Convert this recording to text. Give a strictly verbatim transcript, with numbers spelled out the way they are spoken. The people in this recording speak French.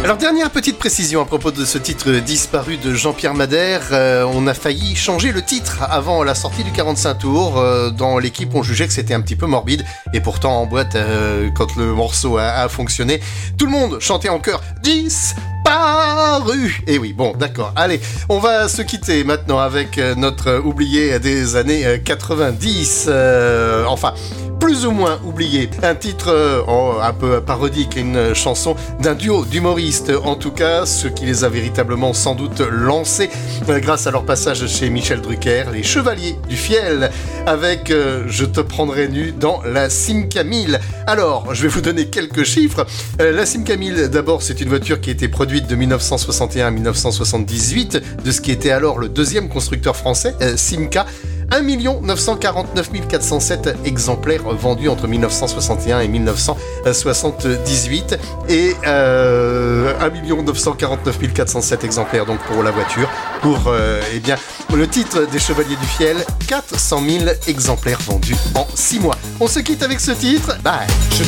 Alors, dernière petite précision à propos de ce titre disparu de Jean-Pierre Madère. Euh, on a failli changer le titre avant la sortie du quarante-cinq tours. Euh, dans l'équipe, on jugeait que c'était un petit peu morbide. Et pourtant, en boîte, euh, quand le morceau a, a fonctionné, tout le monde chantait en chœur « Disparu ». Et oui, bon, d'accord. Allez, on va se quitter maintenant avec notre oublié des années quatre-vingt-dix. Euh, enfin... plus ou moins oublié. Un titre euh, oh, un peu parodique, une chanson d'un duo d'humoristes, en tout cas, ce qui les a véritablement sans doute lancés euh, grâce à leur passage chez Michel Drucker, les Chevaliers du Fiel, avec euh, Je te prendrai nu dans la Simca mille. Alors, je vais vous donner quelques chiffres. Euh, la Simca mille, d'abord, c'est une voiture qui a été produite de dix-neuf cent soixante et un à dix-neuf cent soixante-dix-huit, de ce qui était alors le deuxième constructeur français, euh, Simca. un million neuf cent quarante-neuf mille quatre cent sept exemplaires vendus entre dix-neuf cent soixante et un et dix-neuf cent soixante-dix-huit et euh, un million neuf cent quarante-neuf mille quatre cent sept exemplaires donc pour la voiture. Pour euh, eh bien, le titre des Chevaliers du Fiel, quatre cent mille exemplaires vendus en six mois. On se quitte avec ce titre. Bye.